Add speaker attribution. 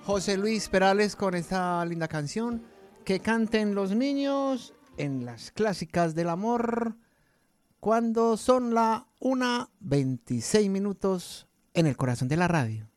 Speaker 1: José Luis Perales con esta linda canción. Que canten los niños en las clásicas del amor cuando son la 1:26 en el corazón de la radio.